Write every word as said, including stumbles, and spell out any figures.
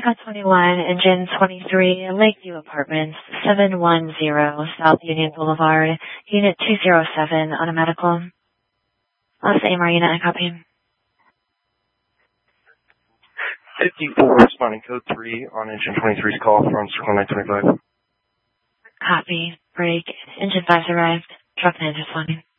Echo twenty-one, Engine twenty-three, Lakeview Apartments, seven one zero South Union Boulevard, Unit two zero seven on a medical. Los A M R unit, I copy. fifty-four, responding code three on Engine twenty-three's call from Circle nine twenty-five. Copy. Break. Engine five's arrived. Truck nine responding.